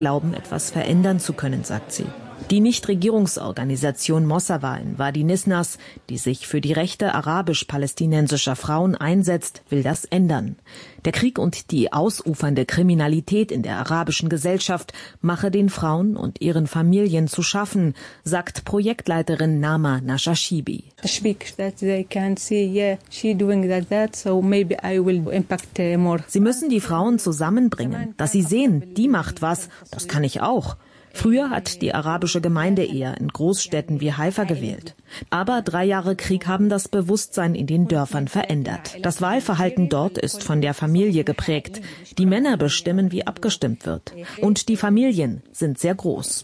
glauben, etwas verändern zu können, sagt sie. Die Nichtregierungsorganisation Mosawa in Wadi Nisnas, die sich für die Rechte arabisch-palästinensischer Frauen einsetzt, will das ändern. Der Krieg und die ausufernde Kriminalität in der arabischen Gesellschaft mache den Frauen und ihren Familien zu schaffen, sagt Projektleiterin Nama Nashashibi. Sie müssen die Frauen zusammenbringen, dass sie sehen, die macht was, das kann ich auch. Früher hat die arabische Gemeinde eher in Großstädten wie Haifa gewählt. Aber 3 Jahre Krieg haben das Bewusstsein in den Dörfern verändert. Das Wahlverhalten dort ist von der Familie geprägt. Die Männer bestimmen, wie abgestimmt wird. Und die Familien sind sehr groß.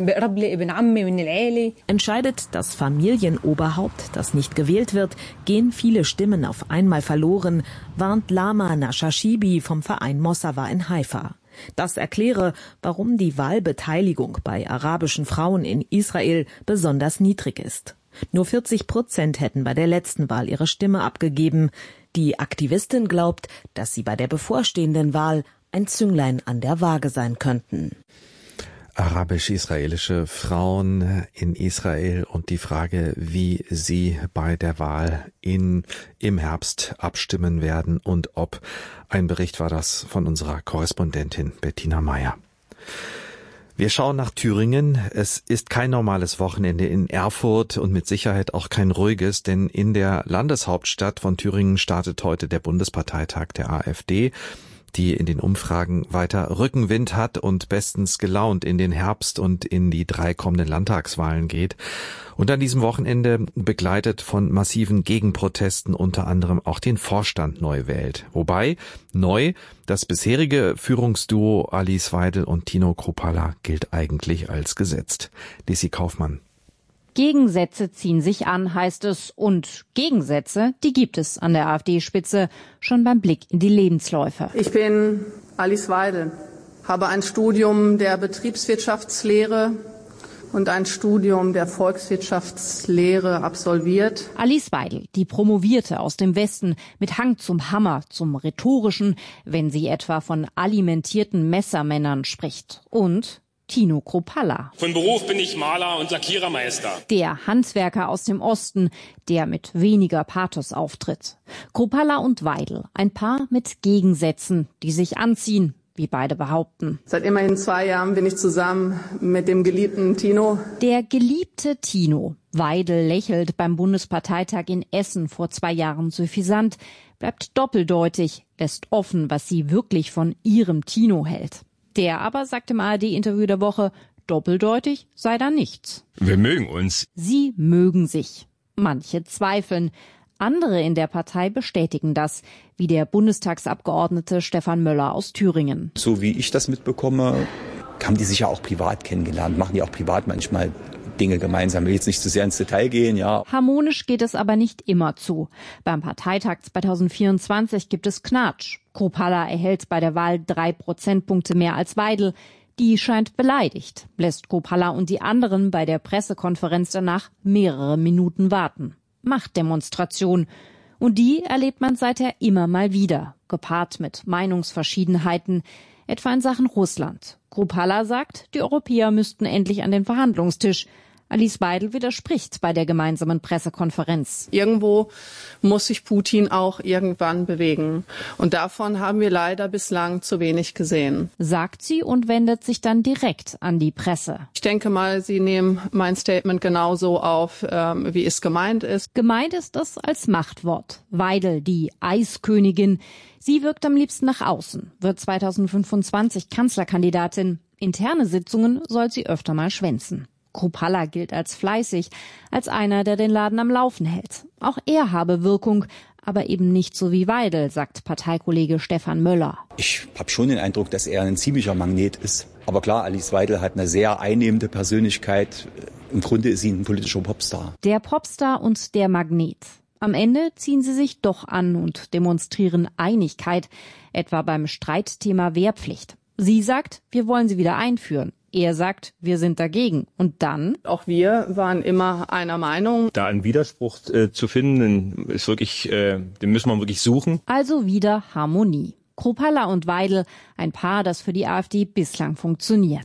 Entscheidet das Familienoberhaupt, das nicht gewählt wird, gehen viele Stimmen auf einmal verloren, warnt Lama Nashashibi vom Verein Mosawa in Haifa. Das erkläre, warum die Wahlbeteiligung bei arabischen Frauen in Israel besonders niedrig ist. Nur 40% hätten bei der letzten Wahl ihre Stimme abgegeben. Die Aktivistin glaubt, dass sie bei der bevorstehenden Wahl ein Zünglein an der Waage sein könnten. Arabisch-israelische Frauen in Israel und die Frage, wie sie bei der Wahl im Herbst abstimmen werden und ob. Ein Bericht war das von unserer Korrespondentin Bettina Meyer. Wir schauen nach Thüringen. Es ist kein normales Wochenende in Erfurt und mit Sicherheit auch kein ruhiges, denn in der Landeshauptstadt von Thüringen startet heute der Bundesparteitag der AfD, die in den Umfragen weiter Rückenwind hat und bestens gelaunt in den Herbst und in die 3 kommenden Landtagswahlen geht. Und an diesem Wochenende begleitet von massiven Gegenprotesten unter anderem auch den Vorstand neu wählt. Wobei neu das bisherige Führungsduo Alice Weidel und Tino Kruppalla gilt eigentlich als gesetzt. Lisi Kaufmann. Gegensätze ziehen sich an, heißt es. Und Gegensätze, die gibt es an der AfD-Spitze, schon beim Blick in die Lebensläufe. Ich bin Alice Weidel, habe ein Studium der Betriebswirtschaftslehre und ein Studium der Volkswirtschaftslehre absolviert. Alice Weidel, die Promovierte aus dem Westen, mit Hang zum Hammer, zum Rhetorischen, wenn sie etwa von alimentierten Messermännern spricht. Und Tino Kruppalla. Von Beruf bin ich Maler und Lackierermeister. Der Handwerker aus dem Osten, der mit weniger Pathos auftritt. Kruppalla und Weidel, ein Paar mit Gegensätzen, die sich anziehen, wie beide behaupten. Seit immerhin 2 Jahren bin ich zusammen mit dem geliebten Tino. Der geliebte Tino. Weidel lächelt beim Bundesparteitag in Essen vor 2 Jahren suffisant, bleibt doppeldeutig, lässt offen, was sie wirklich von ihrem Tino hält. Der aber sagt im ARD-Interview der Woche, doppeldeutig sei da nichts. Wir mögen uns. Sie mögen sich. Manche zweifeln. Andere in der Partei bestätigen das, wie der Bundestagsabgeordnete Stefan Möller aus Thüringen. So wie ich das mitbekomme, haben die sich ja auch privat kennengelernt, machen die auch privat manchmal Dinge gemeinsam. Ich will jetzt nicht zu sehr ins Detail gehen, ja. Harmonisch geht es aber nicht immer zu. Beim Parteitag 2024 gibt es Knatsch. Kruppalla erhält bei der Wahl 3 Prozentpunkte mehr als Weidel. Die scheint beleidigt, lässt Kruppalla und die anderen bei der Pressekonferenz danach mehrere Minuten warten. Machtdemonstration. Und die erlebt man seither immer mal wieder, gepaart mit Meinungsverschiedenheiten, etwa in Sachen Russland. Kruppalla sagt, die Europäer müssten endlich an den Verhandlungstisch. Alice Weidel widerspricht bei der gemeinsamen Pressekonferenz. Irgendwo muss sich Putin auch irgendwann bewegen. Und davon haben wir leider bislang zu wenig gesehen. Sagt sie und wendet sich dann direkt an die Presse. Ich denke mal, Sie nehmen mein Statement genauso auf, wie es gemeint ist. Gemeint ist es als Machtwort. Weidel, die Eiskönigin. Sie wirkt am liebsten nach außen, wird 2025 Kanzlerkandidatin. Interne Sitzungen soll sie öfter mal schwänzen. Kruppalla gilt als fleißig, als einer, der den Laden am Laufen hält. Auch er habe Wirkung, aber eben nicht so wie Weidel, sagt Parteikollege Stefan Möller. Ich habe schon den Eindruck, dass er ein ziemlicher Magnet ist. Aber klar, Alice Weidel hat eine sehr einnehmende Persönlichkeit. Im Grunde ist sie ein politischer Popstar. Der Popstar und der Magnet. Am Ende ziehen sie sich doch an und demonstrieren Einigkeit, etwa beim Streitthema Wehrpflicht. Sie sagt, wir wollen sie wieder einführen. Er sagt, wir sind dagegen. Und dann? Auch wir waren immer einer Meinung. Da einen Widerspruch zu finden, ist wirklich, den müssen wir wirklich suchen. Also wieder Harmonie. Kruppalla und Weidel, ein Paar, das für die AfD bislang funktioniert.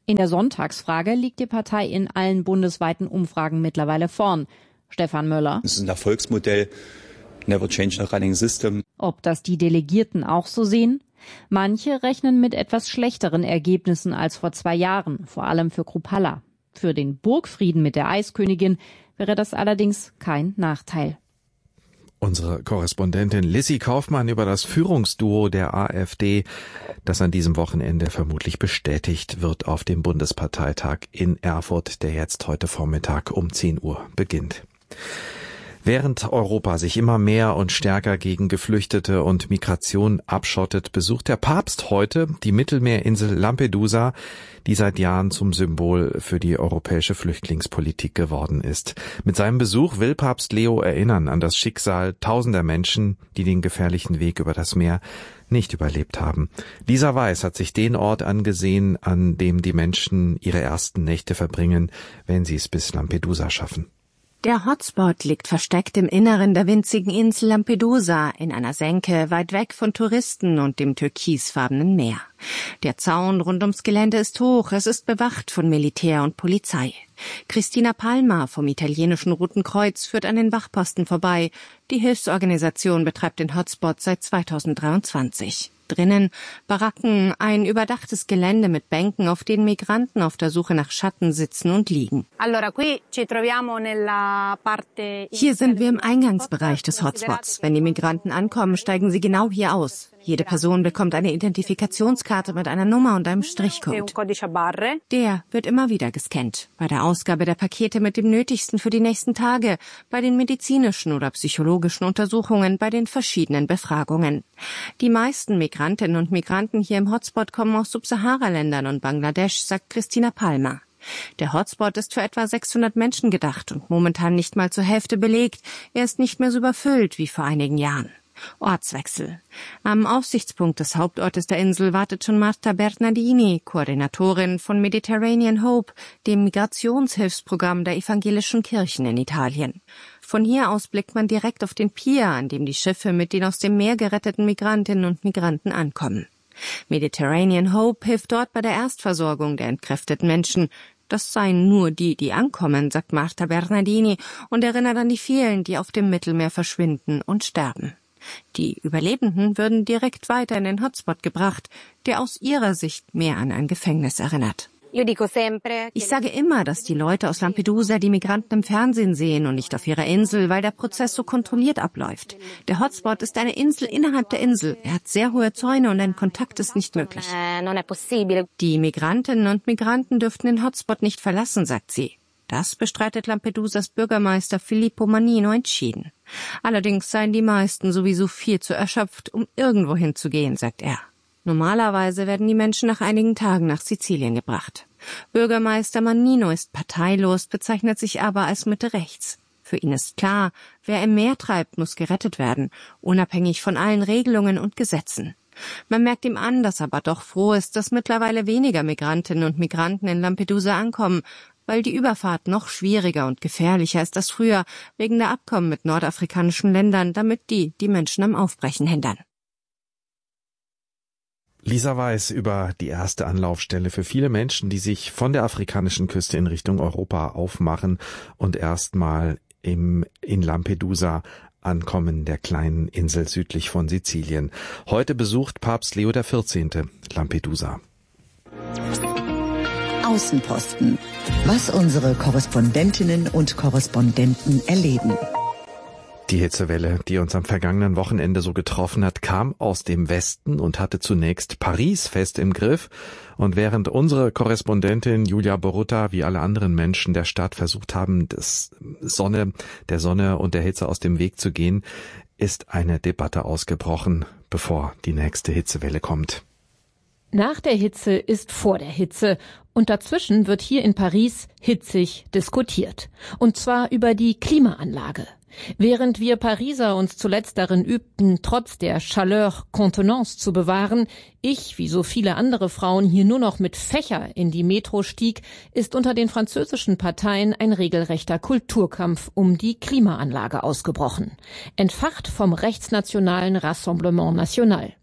In der Sonntagsfrage liegt die Partei in allen bundesweiten Umfragen mittlerweile vorn. Stefan Möller. Es ist ein Erfolgsmodell. Never change a running system. Ob das die Delegierten auch so sehen? Manche rechnen mit etwas schlechteren Ergebnissen als vor 2 Jahren, vor allem für Kruppalla. Für den Burgfrieden mit der Eiskönigin wäre das allerdings kein Nachteil. Unsere Korrespondentin Lissy Kaufmann über das Führungsduo der AfD, das an diesem Wochenende vermutlich bestätigt wird auf dem Bundesparteitag in Erfurt, der jetzt heute Vormittag um 10 Uhr beginnt. Während Europa sich immer mehr und stärker gegen Geflüchtete und Migration abschottet, besucht der Papst heute die Mittelmeerinsel Lampedusa, die seit Jahren zum Symbol für die europäische Flüchtlingspolitik geworden ist. Mit seinem Besuch will Papst Leo erinnern an das Schicksal tausender Menschen, die den gefährlichen Weg über das Meer nicht überlebt haben. Lisa Weiß hat sich den Ort angesehen, an dem die Menschen ihre ersten Nächte verbringen, wenn sie es bis Lampedusa schaffen. Der Hotspot liegt versteckt im Inneren der winzigen Insel Lampedusa, in einer Senke weit weg von Touristen und dem türkisfarbenen Meer. Der Zaun rund ums Gelände ist hoch, es ist bewacht von Militär und Polizei. Cristina Palma vom italienischen Roten Kreuz führt an den Wachposten vorbei. Die Hilfsorganisation betreibt den Hotspot seit 2023. Drinnen Baracken, ein überdachtes Gelände mit Bänken, auf denen Migranten auf der Suche nach Schatten sitzen und liegen. Hier sind wir im Eingangsbereich des Hotspots. Wenn die Migranten ankommen, steigen sie genau hier aus. Jede Person bekommt eine Identifikationskarte mit einer Nummer und einem Strichcode. Der wird immer wieder gescannt. Bei der Ausgabe der Pakete mit dem Nötigsten für die nächsten Tage, bei den medizinischen oder psychologischen Untersuchungen, bei den verschiedenen Befragungen. Die meisten Migrantinnen und Migranten hier im Hotspot kommen aus Subsahara-Ländern und Bangladesch, sagt Cristina Palma. Der Hotspot ist für etwa 600 Menschen gedacht und momentan nicht mal zur Hälfte belegt. Er ist nicht mehr so überfüllt wie vor einigen Jahren. Ortswechsel. Am Aussichtspunkt des Hauptortes der Insel wartet schon Marta Bernardini, Koordinatorin von Mediterranean Hope, dem Migrationshilfsprogramm der evangelischen Kirchen in Italien. Von hier aus blickt man direkt auf den Pier, an dem die Schiffe mit den aus dem Meer geretteten Migrantinnen und Migranten ankommen. Mediterranean Hope hilft dort bei der Erstversorgung der entkräfteten Menschen. Das seien nur die, die ankommen, sagt Marta Bernardini und erinnert an die vielen, die auf dem Mittelmeer verschwinden und sterben. Die Überlebenden würden direkt weiter in den Hotspot gebracht, der aus ihrer Sicht mehr an ein Gefängnis erinnert. Ich sage immer, dass die Leute aus Lampedusa die Migranten im Fernsehen sehen und nicht auf ihrer Insel, weil der Prozess so kontrolliert abläuft. Der Hotspot ist eine Insel innerhalb der Insel. Er hat sehr hohe Zäune und ein Kontakt ist nicht möglich. Die Migrantinnen und Migranten dürften den Hotspot nicht verlassen, sagt sie. Das bestreitet Lampedusas Bürgermeister Filippo Mannino entschieden. Allerdings seien die meisten sowieso viel zu erschöpft, um irgendwo hinzugehen, sagt er. Normalerweise werden die Menschen nach einigen Tagen nach Sizilien gebracht. Bürgermeister Mannino ist parteilos, bezeichnet sich aber als Mitte rechts. Für ihn ist klar, wer im Meer treibt, muss gerettet werden, unabhängig von allen Regelungen und Gesetzen. Man merkt ihm an, dass er aber doch froh ist, dass mittlerweile weniger Migrantinnen und Migranten in Lampedusa ankommen, weil die Überfahrt noch schwieriger und gefährlicher ist als früher, wegen der Abkommen mit nordafrikanischen Ländern, damit die Menschen am Aufbrechen hindern. Lisa Weiß über die erste Anlaufstelle für viele Menschen, die sich von der afrikanischen Küste in Richtung Europa aufmachen und erstmal in Lampedusa ankommen, der kleinen Insel südlich von Sizilien. Heute besucht Papst Leo XIV. Lampedusa. Außenposten. Was unsere Korrespondentinnen und Korrespondenten erleben. Die Hitzewelle, die uns am vergangenen Wochenende so getroffen hat, kam aus dem Westen und hatte zunächst Paris fest im Griff. Und während unsere Korrespondentin Julia Borutta wie alle anderen Menschen der Stadt versucht haben, der Sonne und der Hitze aus dem Weg zu gehen, ist eine Debatte ausgebrochen, bevor die nächste Hitzewelle kommt. Nach der Hitze ist vor der Hitze. Und dazwischen wird hier in Paris hitzig diskutiert. Und zwar über die Klimaanlage. Während wir Pariser uns zuletzt darin übten, trotz der Chaleur Contenance zu bewahren, ich, wie so viele andere Frauen, hier nur noch mit Fächer in die Metro stieg, ist unter den französischen Parteien ein regelrechter Kulturkampf um die Klimaanlage ausgebrochen. Entfacht vom rechtsnationalen Rassemblement National.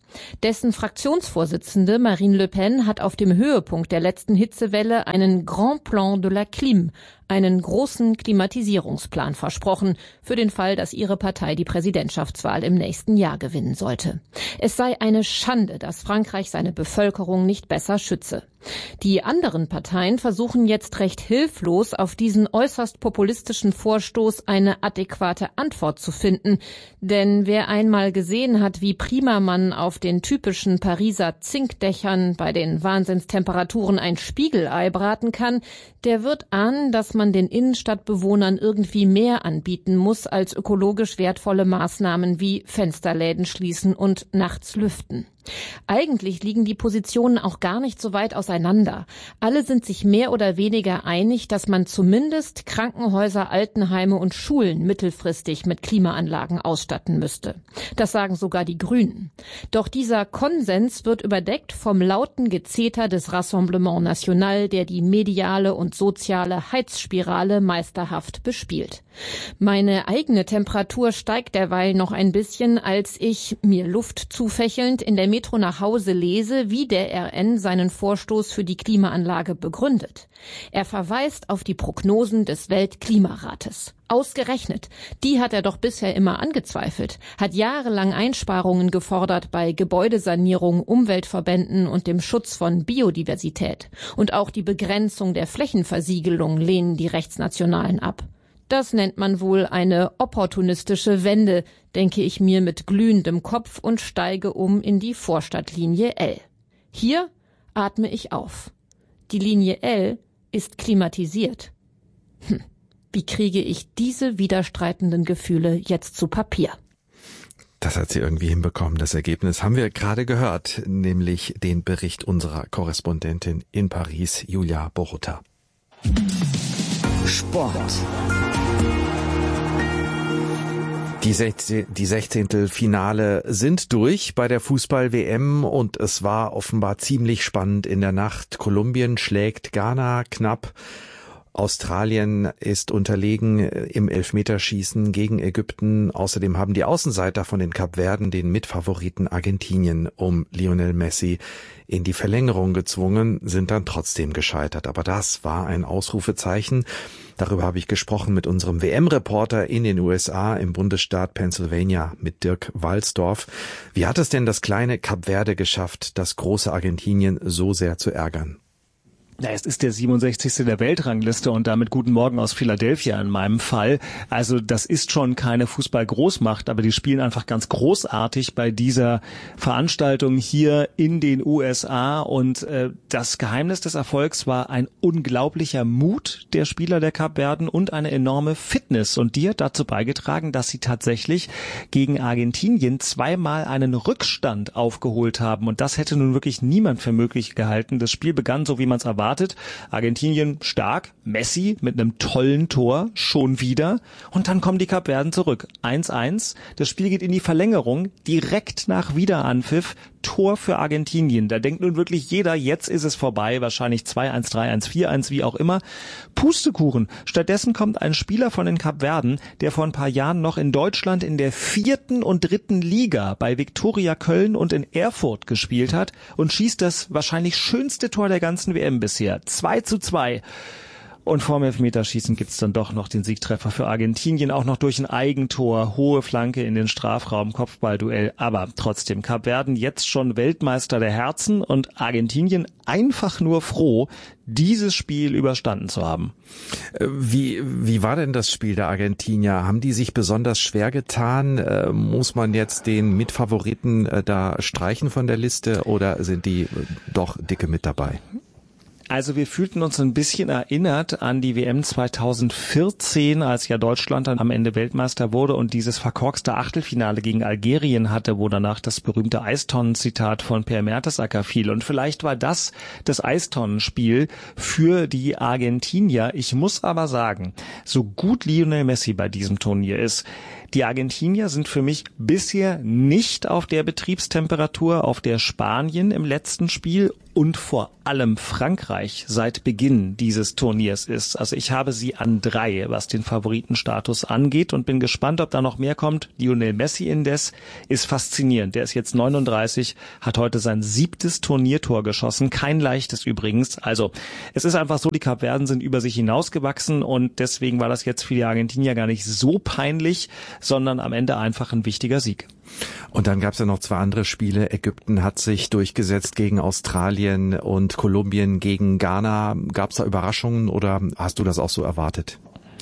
Dessen Fraktionsvorsitzende Marine Le Pen hat auf dem Höhepunkt der letzten Hitzewelle einen Grand Plan de la Clim, einen großen Klimatisierungsplan versprochen, für den Fall, dass ihre Partei die Präsidentschaftswahl im nächsten Jahr gewinnen sollte. Es sei eine Schande, dass Frankreich seine Bevölkerung nicht besser schütze. Die anderen Parteien versuchen jetzt recht hilflos, auf diesen äußerst populistischen Vorstoß eine adäquate Antwort zu finden. Denn wer einmal gesehen hat, wie prima man auf den typischen Pariser Zinkdächern bei den Wahnsinnstemperaturen ein Spiegelei braten kann, der wird ahnen, dass man den Innenstadtbewohnern irgendwie mehr anbieten muss als ökologisch wertvolle Maßnahmen wie Fensterläden schließen und nachts lüften. Eigentlich liegen die Positionen auch gar nicht so weit auseinander. Alle sind sich mehr oder weniger einig, dass man zumindest Krankenhäuser, Altenheime und Schulen mittelfristig mit Klimaanlagen ausstatten müsste. Das sagen sogar die Grünen. Doch dieser Konsens wird überdeckt vom lauten Gezeter des Rassemblement National, der die mediale und soziale Heizspirale meisterhaft bespielt. Meine eigene Temperatur steigt derweil noch ein bisschen, als ich, mir Luft zufächelnd, in der Metro nach Hause lese, wie der RN seinen Vorstoß für die Klimaanlage begründet. Er verweist auf die Prognosen des Weltklimarates. Ausgerechnet, die hat er doch bisher immer angezweifelt, hat jahrelang Einsparungen gefordert bei Gebäudesanierung, Umweltverbänden und dem Schutz von Biodiversität. Und auch die Begrenzung der Flächenversiegelung lehnen die Rechtsnationalen ab. Das nennt man wohl eine opportunistische Wende, denke ich mir mit glühendem Kopf und steige um in die Vorstadtlinie L. Hier atme ich auf. Die Linie L ist klimatisiert. Wie kriege ich diese widerstreitenden Gefühle jetzt zu Papier? Das hat sie irgendwie hinbekommen. Das Ergebnis haben wir gerade gehört, nämlich den Bericht unserer Korrespondentin in Paris, Julia Boruta. Sport. Die 16. Finale sind durch bei der Fußball-WM und es war offenbar ziemlich spannend in der Nacht. Kolumbien schlägt Ghana knapp. Australien ist unterlegen im Elfmeterschießen gegen Ägypten. Außerdem haben die Außenseiter von den Kapverden den Mitfavoriten Argentinien um Lionel Messi in die Verlängerung gezwungen, sind dann trotzdem gescheitert. Aber das war ein Ausrufezeichen. Darüber habe ich gesprochen mit unserem WM-Reporter in den USA im Bundesstaat Pennsylvania mit Dirk Walsdorf. Wie hat es denn das kleine Kap Verde geschafft, das große Argentinien so sehr zu ärgern? Ja, es ist der 67. der Weltrangliste und damit guten Morgen aus Philadelphia in meinem Fall. Also das ist schon keine Fußball-Großmacht, aber die spielen einfach ganz großartig bei dieser Veranstaltung hier in den USA. Und das Geheimnis des Erfolgs war ein unglaublicher Mut der Spieler der Kapverden und eine enorme Fitness. Und die hat dazu beigetragen, dass sie tatsächlich gegen Argentinien zweimal einen Rückstand aufgeholt haben. Und das hätte nun wirklich niemand für möglich gehalten. Das Spiel begann so, wie man es erwartet. Argentinien stark, Messi mit einem tollen Tor, schon wieder. Und dann kommen die Kapverden zurück. 1-1. Das Spiel geht in die Verlängerung, direkt nach Wiederanpfiff. Tor für Argentinien. Da denkt nun wirklich jeder, jetzt ist es vorbei. Wahrscheinlich 2-1, 3-1, 4-1, wie auch immer. Pustekuchen. Stattdessen kommt ein Spieler von den Kapverden, der vor ein paar Jahren noch in Deutschland in der 4. und 3. Liga bei Viktoria Köln und in Erfurt gespielt hat und schießt das wahrscheinlich schönste Tor der ganzen WM bisher. 2-2. Und vorm Elfmeterschießen gibt's dann doch noch den Siegtreffer für Argentinien, auch noch durch ein Eigentor, hohe Flanke in den Strafraum, Kopfballduell. Aber trotzdem, Kapverden jetzt schon Weltmeister der Herzen und Argentinien einfach nur froh, dieses Spiel überstanden zu haben. Wie war denn das Spiel der Argentinier? Haben die sich besonders schwer getan? Muss man jetzt den Mitfavoriten da streichen von der Liste oder sind die doch dicke mit dabei? Also wir fühlten uns ein bisschen erinnert an die WM 2014, als ja Deutschland dann am Ende Weltmeister wurde und dieses verkorkste Achtelfinale gegen Algerien hatte, wo danach das berühmte Eistonnen-Zitat von Per Mertesacker fiel. Und vielleicht war das Eistonnenspiel für die Argentinier. Ich muss aber sagen, so gut Lionel Messi bei diesem Turnier ist, Die Argentinier sind für mich bisher nicht auf der Betriebstemperatur, auf der Spanien im letzten Spiel und vor allem Frankreich seit Beginn dieses Turniers ist. Also ich habe sie an 3, was den Favoritenstatus angeht, und bin gespannt, ob da noch mehr kommt. Lionel Messi indes ist faszinierend. Der ist jetzt 39, hat heute sein 7. Turniertor geschossen. Kein leichtes übrigens. Also es ist einfach so, die Kapverden sind über sich hinausgewachsen und deswegen war das jetzt für die Argentinier gar nicht so peinlich, sondern am Ende einfach ein wichtiger Sieg. Und dann gab es ja noch 2 andere Spiele. Ägypten hat sich durchgesetzt gegen Australien und Kolumbien gegen Ghana. Gab es da Überraschungen oder hast du das auch so erwartet?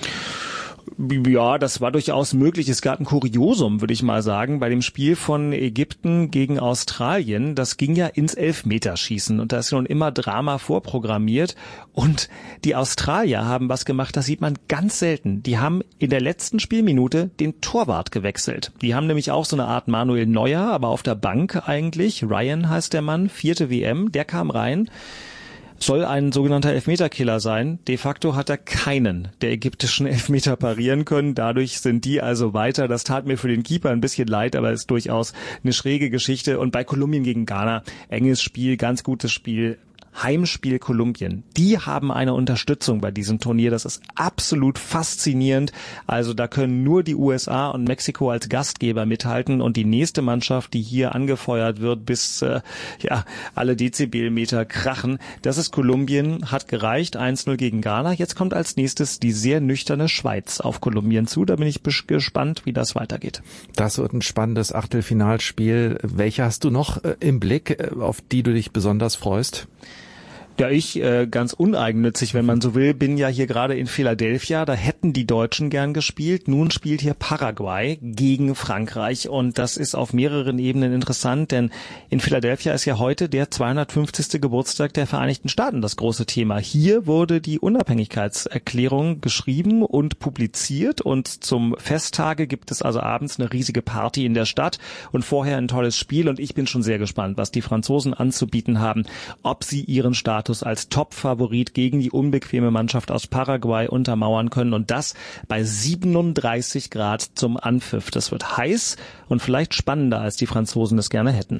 Ja, das war durchaus möglich. Es gab ein Kuriosum, würde ich mal sagen, bei dem Spiel von Ägypten gegen Australien. Das ging ja ins Elfmeterschießen und da ist schon immer Drama vorprogrammiert. Und die Australier haben was gemacht, das sieht man ganz selten. Die haben in der letzten Spielminute den Torwart gewechselt. Die haben nämlich auch so eine Art Manuel Neuer, aber auf der Bank eigentlich. Ryan heißt der Mann, 4. WM, der kam rein. Soll ein sogenannter Elfmeterkiller sein. De facto hat er keinen der ägyptischen Elfmeter parieren können. Dadurch sind die also weiter. Das tat mir für den Keeper ein bisschen leid, aber ist durchaus eine schräge Geschichte. Und bei Kolumbien gegen Ghana, enges Spiel, ganz gutes Spiel. Heimspiel Kolumbien. Die haben eine Unterstützung bei diesem Turnier. Das ist absolut faszinierend. Also da können nur die USA und Mexiko als Gastgeber mithalten und die nächste Mannschaft, die hier angefeuert wird, bis alle Dezibelmeter krachen. Das ist Kolumbien, hat gereicht. 1-0 gegen Ghana. Jetzt kommt als nächstes die sehr nüchterne Schweiz auf Kolumbien zu. Da bin ich gespannt, wie das weitergeht. Das wird ein spannendes Achtelfinalspiel. Welche hast du noch im Blick, auf die du dich besonders freust? Ja, ich ganz uneigennützig, wenn man so will, bin ja hier gerade in Philadelphia. Da hätten die Deutschen gern gespielt. Nun spielt hier Paraguay gegen Frankreich und das ist auf mehreren Ebenen interessant, denn in Philadelphia ist ja heute der 250. Geburtstag der Vereinigten Staaten das große Thema. Hier wurde die Unabhängigkeitserklärung geschrieben und publiziert und zum Festtage gibt es also abends eine riesige Party in der Stadt und vorher ein tolles Spiel und ich bin schon sehr gespannt, was die Franzosen anzubieten haben, ob sie ihren Status als Top-Favorit gegen die unbequeme Mannschaft aus Paraguay untermauern können und das bei 37 Grad zum Anpfiff. Das wird heiß und vielleicht spannender, als die Franzosen es gerne hätten.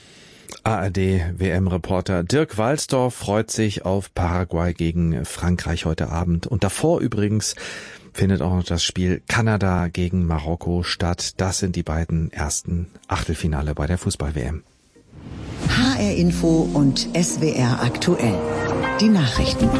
ARD-WM-Reporter Dirk Walsdorf freut sich auf Paraguay gegen Frankreich heute Abend. Und davor übrigens findet auch noch das Spiel Kanada gegen Marokko statt. Das sind die beiden ersten Achtelfinale bei der Fußball-WM. HR Info und SWR aktuell. Die Nachrichten.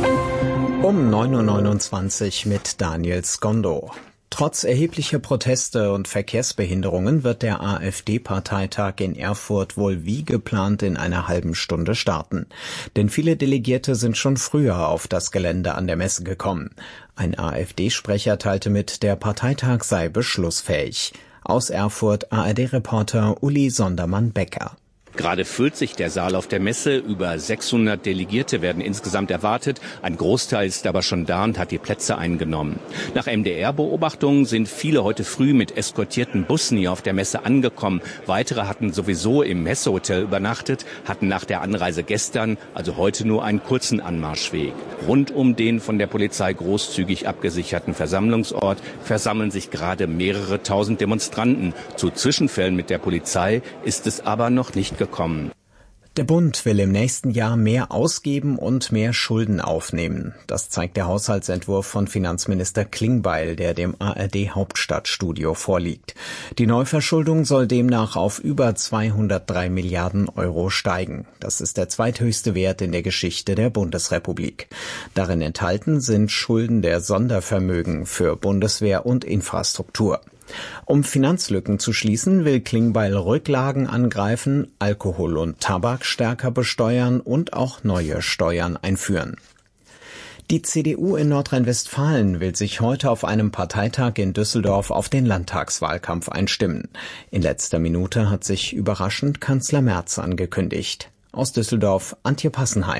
Um 9.29 Uhr mit Daniel Skondo. Trotz erheblicher Proteste und Verkehrsbehinderungen wird der AfD-Parteitag in Erfurt wohl wie geplant in einer halben Stunde starten. Denn viele Delegierte sind schon früher auf das Gelände an der Messe gekommen. Ein AfD-Sprecher teilte mit, der Parteitag sei beschlussfähig. Aus Erfurt ARD-Reporter Uli Sondermann-Becker. Gerade füllt sich der Saal auf der Messe. Über 600 Delegierte werden insgesamt erwartet. Ein Großteil ist aber schon da und hat die Plätze eingenommen. Nach MDR-Beobachtungen sind viele heute früh mit eskortierten Bussen hier auf der Messe angekommen. Weitere hatten sowieso im Messehotel übernachtet, hatten nach der Anreise gestern, also heute, nur einen kurzen Anmarschweg. Rund um den von der Polizei großzügig abgesicherten Versammlungsort versammeln sich gerade mehrere tausend Demonstranten. Zu Zwischenfällen mit der Polizei ist es aber noch nicht gekommen. Der Bund will im nächsten Jahr mehr ausgeben und mehr Schulden aufnehmen. Das zeigt der Haushaltsentwurf von Finanzminister Klingbeil, der dem ARD-Hauptstadtstudio vorliegt. Die Neuverschuldung soll demnach auf über 203 Milliarden Euro steigen. Das ist der zweithöchste Wert in der Geschichte der Bundesrepublik. Darin enthalten sind Schulden der Sondervermögen für Bundeswehr und Infrastruktur. Um Finanzlücken zu schließen, will Klingbeil Rücklagen angreifen, Alkohol und Tabak stärker besteuern und auch neue Steuern einführen. Die CDU in Nordrhein-Westfalen will sich heute auf einem Parteitag in Düsseldorf auf den Landtagswahlkampf einstimmen. In letzter Minute hat sich überraschend Kanzler Merz angekündigt. Aus Düsseldorf Antje Passenheim.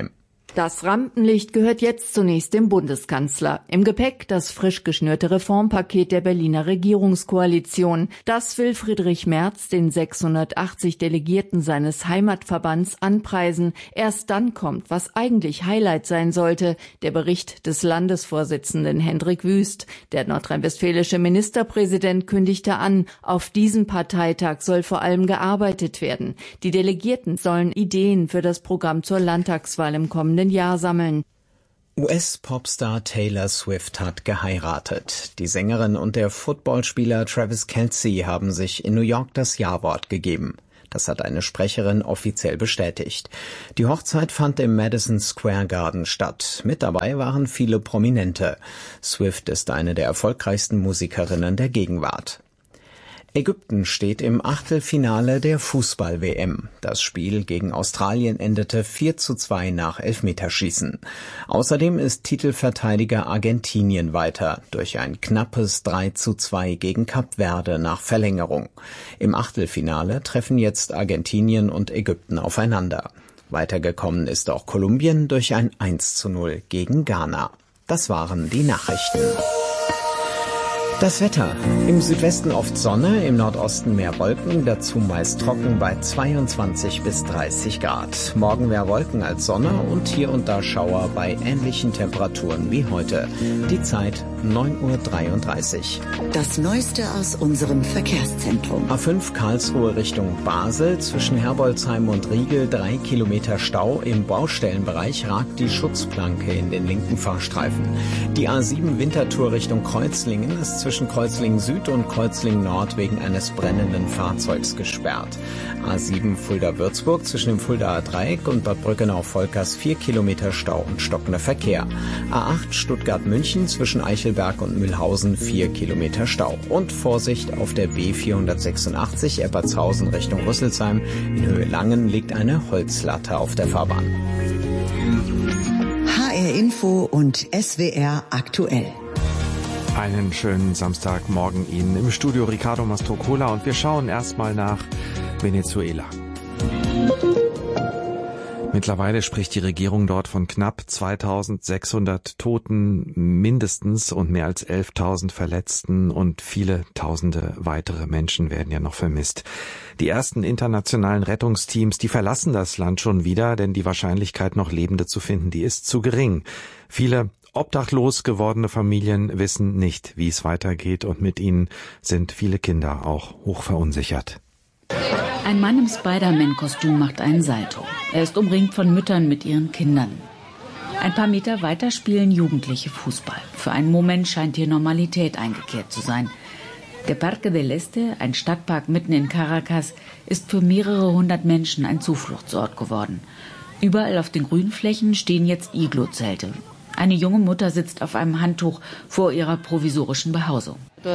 Das Rampenlicht gehört jetzt zunächst dem Bundeskanzler. Im Gepäck das frisch geschnürte Reformpaket der Berliner Regierungskoalition. Das will Friedrich Merz den 680 Delegierten seines Heimatverbands anpreisen. Erst dann kommt, was eigentlich Highlight sein sollte, der Bericht des Landesvorsitzenden Hendrik Wüst. Der nordrhein-westfälische Ministerpräsident kündigte an, auf diesem Parteitag soll vor allem gearbeitet werden. Die Delegierten sollen Ideen für das Programm zur Landtagswahl im kommenden Jahr sammeln. US-Popstar Taylor Swift hat geheiratet. Die Sängerin und der Footballspieler Travis Kelce haben sich in New York das Ja-Wort gegeben. Das hat eine Sprecherin offiziell bestätigt. Die Hochzeit fand im Madison Square Garden statt. Mit dabei waren viele Prominente. Swift ist eine der erfolgreichsten Musikerinnen der Gegenwart. Ägypten steht im Achtelfinale der Fußball-WM. Das Spiel gegen Australien endete 4:2 nach Elfmeterschießen. Außerdem ist Titelverteidiger Argentinien weiter durch ein knappes 3:2 gegen Kap Verde nach Verlängerung. Im Achtelfinale treffen jetzt Argentinien und Ägypten aufeinander. Weitergekommen ist auch Kolumbien durch ein 1:0 gegen Ghana. Das waren die Nachrichten. Das Wetter. Im Südwesten oft Sonne, im Nordosten mehr Wolken, dazu meist trocken bei 22 bis 30 Grad. Morgen mehr Wolken als Sonne und hier und da Schauer bei ähnlichen Temperaturen wie heute. Die Zeit 9:33 Uhr. Das Neueste aus unserem Verkehrszentrum. A5 Karlsruhe Richtung Basel, zwischen Herbolzheim und Riegel 3 Kilometer Stau. Im Baustellenbereich ragt die Schutzplanke in den linken Fahrstreifen. Die A7 Winterthur Richtung Kreuzlingen ist zwischen Kreuzlingen Süd und Kreuzlingen Nord wegen eines brennenden Fahrzeugs gesperrt. A7 Fulda-Würzburg zwischen dem Fuldaer Dreieck und Bad Brückenau-Volkers 4 Kilometer Stau und stockender Verkehr. A8 Stuttgart-München zwischen Eichelberg und Mühlhausen 4 Kilometer Stau. Und Vorsicht auf der B486 Eppertshausen Richtung Rüsselsheim. In Höhe Langen liegt eine Holzlatte auf der Fahrbahn. HR Info und SWR aktuell. Einen schönen Samstagmorgen Ihnen im Studio Ricardo Mastrocola und wir schauen erstmal nach Venezuela. Mittlerweile spricht die Regierung dort von knapp 2600 Toten mindestens und mehr als 11.000 Verletzten und viele tausende weitere Menschen werden ja noch vermisst. Die ersten internationalen Rettungsteams, die verlassen das Land schon wieder, denn die Wahrscheinlichkeit, noch Lebende zu finden, die ist zu gering. Viele obdachlos gewordene Familien wissen nicht, wie es weitergeht und mit ihnen sind viele Kinder auch hoch verunsichert. Ein Mann im Spider-Man-Kostüm macht einen Salto. Er ist umringt von Müttern mit ihren Kindern. Ein paar Meter weiter spielen Jugendliche Fußball. Für einen Moment scheint hier Normalität eingekehrt zu sein. Der Parque del Este, ein Stadtpark mitten in Caracas, ist für mehrere hundert Menschen ein Zufluchtsort geworden. Überall auf den Grünflächen stehen jetzt Iglo-Zelte. Eine junge Mutter sitzt auf einem Handtuch vor ihrer provisorischen Behausung.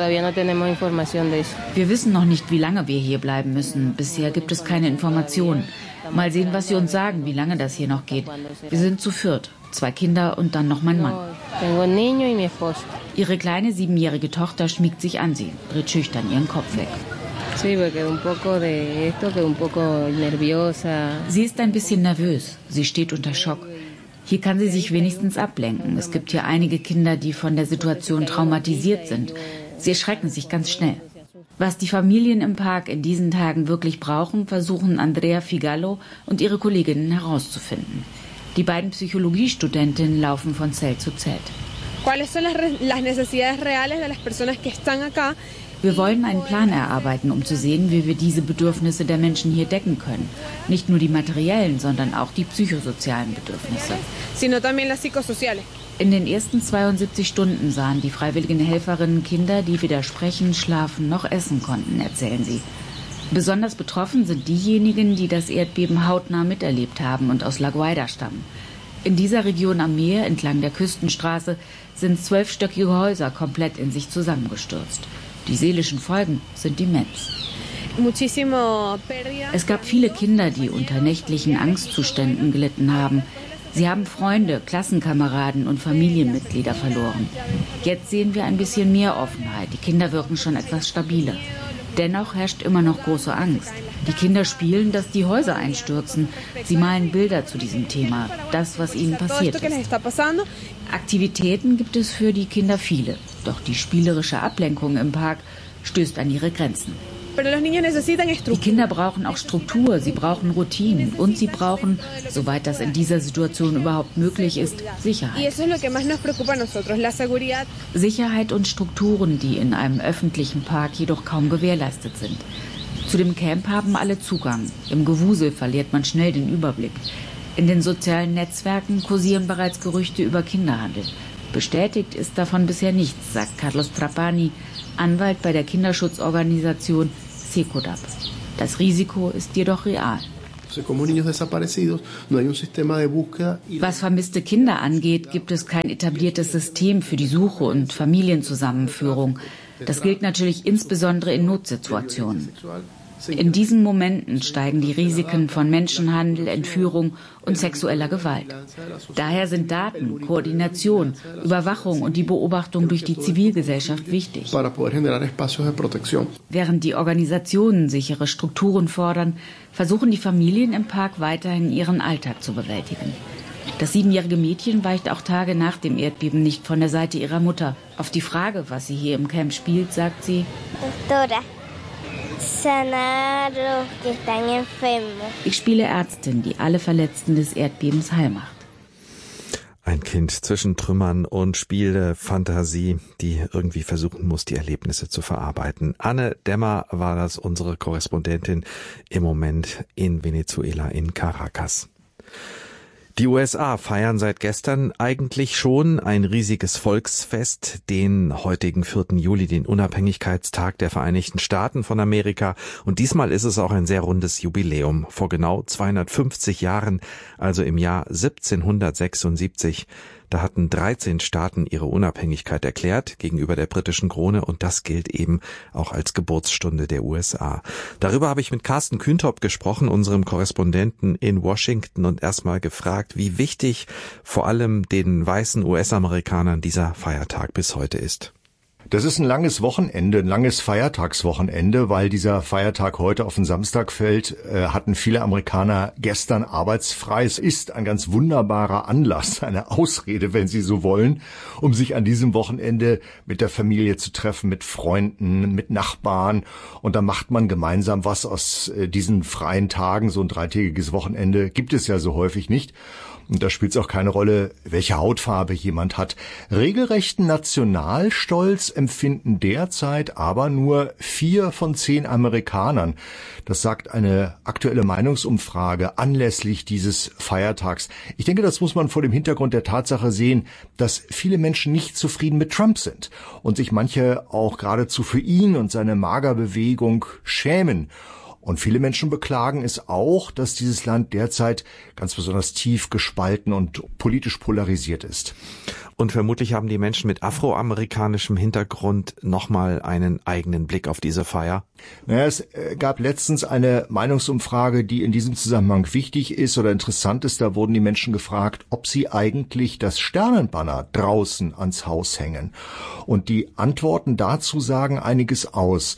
Wir wissen noch nicht, wie lange wir hier bleiben müssen. Bisher gibt es keine Informationen. Mal sehen, was sie uns sagen, wie lange das hier noch geht. Wir sind zu viert, 2 Kinder und dann noch mein Mann. Ihre kleine 7-jährige Tochter schmiegt sich an sie, dreht schüchtern ihren Kopf weg. Sie ist ein bisschen nervös. Sie steht unter Schock. Hier kann sie sich wenigstens ablenken. Es gibt hier einige Kinder, die von der Situation traumatisiert sind. Sie erschrecken sich ganz schnell. Was die Familien im Park in diesen Tagen wirklich brauchen, versuchen Andrea Figallo und ihre Kolleginnen herauszufinden. Die beiden Psychologiestudentinnen laufen von Zelt zu Zelt. Wir wollen einen Plan erarbeiten, um zu sehen, wie wir diese Bedürfnisse der Menschen hier decken können. Nicht nur die materiellen, sondern auch die psychosozialen Bedürfnisse. In den ersten 72 Stunden sahen die freiwilligen Helferinnen Kinder, die weder sprechen, schlafen noch essen konnten, erzählen sie. Besonders betroffen sind diejenigen, die das Erdbeben hautnah miterlebt haben und aus La Guaira stammen. In dieser Region am Meer, entlang der Küstenstraße, sind 12-stöckige Häuser komplett in sich zusammengestürzt. Die seelischen Folgen sind immens. Es gab viele Kinder, die unter nächtlichen Angstzuständen gelitten haben. Sie haben Freunde, Klassenkameraden und Familienmitglieder verloren. Jetzt sehen wir ein bisschen mehr Offenheit. Die Kinder wirken schon etwas stabiler. Dennoch herrscht immer noch große Angst. Die Kinder spielen, dass die Häuser einstürzen. Sie malen Bilder zu diesem Thema, das, was ihnen passiert ist. Aktivitäten gibt es für die Kinder viele. Doch die spielerische Ablenkung im Park stößt an ihre Grenzen. Die Kinder brauchen auch Struktur, sie brauchen Routinen und sie brauchen, soweit das in dieser Situation überhaupt möglich ist, Sicherheit. Sicherheit und Strukturen, die in einem öffentlichen Park jedoch kaum gewährleistet sind. Zu dem Camp haben alle Zugang. Im Gewusel verliert man schnell den Überblick. In den sozialen Netzwerken kursieren bereits Gerüchte über Kinderhandel. Bestätigt ist davon bisher nichts, sagt Carlos Trapani, Anwalt bei der Kinderschutzorganisation Secodap. Das Risiko ist jedoch real. Was vermisste Kinder angeht, gibt es kein etabliertes System für die Suche und Familienzusammenführung. Das gilt natürlich insbesondere in Notsituationen. In diesen Momenten steigen die Risiken von Menschenhandel, Entführung und sexueller Gewalt. Daher sind Daten, Koordination, Überwachung und die Beobachtung durch die Zivilgesellschaft wichtig. Während die Organisationen sichere Strukturen fordern, versuchen die Familien im Park weiterhin ihren Alltag zu bewältigen. Das 7-jährige Mädchen weicht auch Tage nach dem Erdbeben nicht von der Seite ihrer Mutter. Auf die Frage, was sie hier im Camp spielt, sagt sie: Ich spiele Ärztin, die alle Verletzten des Erdbebens heil macht. Ein Kind zwischen Trümmern und Spiele, Fantasie, die irgendwie versuchen muss, die Erlebnisse zu verarbeiten. Anne Dämmer war das, unsere Korrespondentin im Moment in Venezuela, in Caracas. Die USA feiern seit gestern eigentlich schon ein riesiges Volksfest, den heutigen 4. Juli, den Unabhängigkeitstag der Vereinigten Staaten von Amerika. Und diesmal ist es auch ein sehr rundes Jubiläum. Vor genau 250 Jahren, also im Jahr 1776, da hatten 13 Staaten ihre Unabhängigkeit erklärt gegenüber der britischen Krone, und das gilt eben auch als Geburtsstunde der USA. Darüber habe ich mit Carsten Kühntop gesprochen, unserem Korrespondenten in Washington, und erstmal gefragt, wie wichtig vor allem den weißen US-Amerikanern dieser Feiertag bis heute ist. Das ist ein langes Wochenende, ein langes Feiertagswochenende, weil dieser Feiertag heute auf den Samstag fällt, hatten viele Amerikaner gestern arbeitsfrei. Es ist ein ganz wunderbarer Anlass, eine Ausrede, wenn Sie so wollen, um sich an diesem Wochenende mit der Familie zu treffen, mit Freunden, mit Nachbarn. Und da macht man gemeinsam was aus diesen freien Tagen. So ein 3-tägiges Wochenende gibt es ja so häufig nicht. Und da spielt es auch keine Rolle, welche Hautfarbe jemand hat. Regelrechten Nationalstolz empfinden derzeit aber nur 4 von 10 Amerikanern. Das sagt eine aktuelle Meinungsumfrage anlässlich dieses Feiertags. Ich denke, das muss man vor dem Hintergrund der Tatsache sehen, dass viele Menschen nicht zufrieden mit Trump sind und sich manche auch geradezu für ihn und seine Magerbewegung schämen. Und viele Menschen beklagen es auch, dass dieses Land derzeit ganz besonders tief gespalten und politisch polarisiert ist. Und vermutlich haben die Menschen mit afroamerikanischem Hintergrund nochmal einen eigenen Blick auf diese Feier. Naja, es gab letztens eine Meinungsumfrage, die in diesem Zusammenhang wichtig ist oder interessant ist. Da wurden die Menschen gefragt, ob sie eigentlich das Sternenbanner draußen ans Haus hängen. Und die Antworten dazu sagen einiges aus.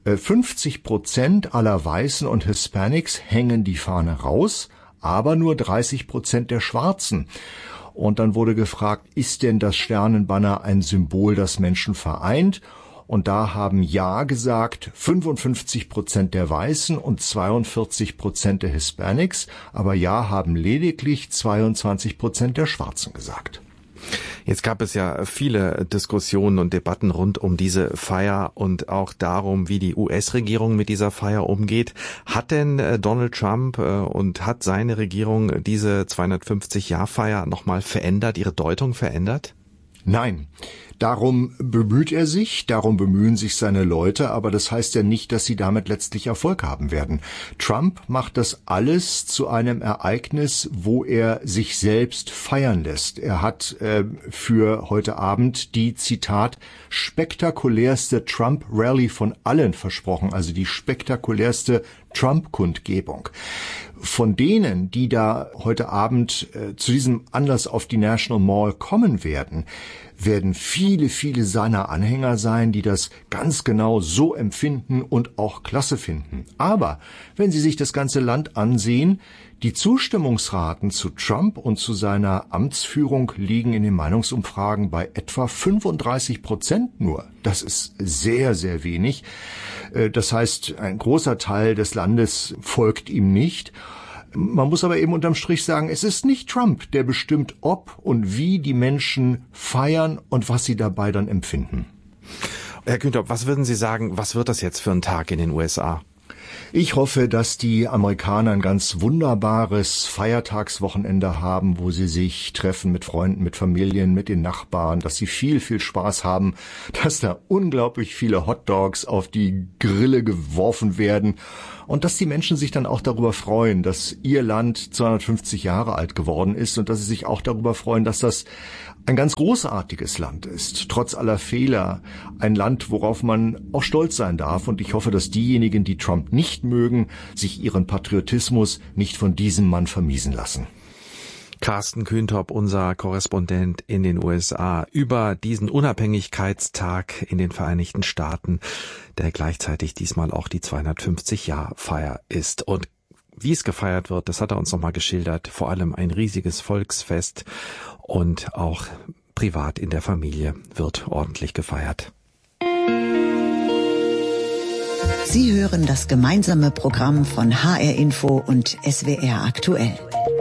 50% aller Weißen und Hispanics hängen die Fahne raus, aber nur 30% der Schwarzen. Und dann wurde gefragt, ist denn das Sternenbanner ein Symbol, das Menschen vereint? Und da haben Ja gesagt 55% der Weißen und 42% der Hispanics, aber Ja haben lediglich 22% der Schwarzen gesagt. Jetzt gab es ja viele Diskussionen und Debatten rund um diese Feier und auch darum, wie die US-Regierung mit dieser Feier umgeht. Hat denn Donald Trump und hat seine Regierung diese 250-Jahr-Feier nochmal verändert, ihre Deutung verändert? Nein. Darum bemüht er sich, darum bemühen sich seine Leute, aber das heißt ja nicht, dass sie damit letztlich Erfolg haben werden. Trump macht das alles zu einem Ereignis, wo er sich selbst feiern lässt. Er hat für heute Abend die, Zitat, spektakulärste Trump-Rally von allen versprochen, also die spektakulärste Trump-Kundgebung. Von denen, die da heute Abend zu diesem Anlass auf die National Mall kommen werden, werden viele, viele seiner Anhänger sein, die das ganz genau so empfinden und auch klasse finden. Aber wenn Sie sich das ganze Land ansehen, die Zustimmungsraten zu Trump und zu seiner Amtsführung liegen in den Meinungsumfragen bei etwa 35% nur. Das ist sehr, sehr wenig. Das heißt, ein großer Teil des Landes folgt ihm nicht. Man muss aber eben unterm Strich sagen, es ist nicht Trump, der bestimmt, ob und wie die Menschen feiern und was sie dabei dann empfinden. Herr Kühntop, was würden Sie sagen, was wird das jetzt für ein Tag in den USA? Ich hoffe, dass die Amerikaner ein ganz wunderbares Feiertagswochenende haben, wo sie sich treffen mit Freunden, mit Familien, mit den Nachbarn, dass sie viel, viel Spaß haben, dass da unglaublich viele Hotdogs auf die Grille geworfen werden und dass die Menschen sich dann auch darüber freuen, dass ihr Land 250 Jahre alt geworden ist und dass sie sich auch darüber freuen, dass das ein ganz großartiges Land ist, trotz aller Fehler, ein Land, worauf man auch stolz sein darf. Und ich hoffe, dass diejenigen, die Trump nicht mögen, sich ihren Patriotismus nicht von diesem Mann vermiesen lassen. Carsten Kühntop, unser Korrespondent in den USA, über diesen Unabhängigkeitstag in den Vereinigten Staaten, der gleichzeitig diesmal auch die 250-Jahr-Feier ist. Und wie es gefeiert wird, das hat er uns nochmal geschildert. Vor allem ein riesiges Volksfest und auch privat in der Familie wird ordentlich gefeiert. Sie hören das gemeinsame Programm von HR Info und SWR aktuell.